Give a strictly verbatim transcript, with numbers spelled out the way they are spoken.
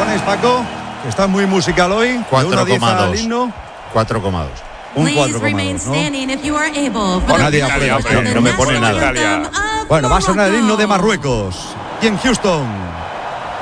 ganes, Paco, que estás muy musical hoy. cuatro coma dos. cuatro coma dos. Un cuatro coma dos, ¿no? Nadie aprueba. No me pone nada. Bueno, va a sonar el himno de Marruecos. Y en Houston.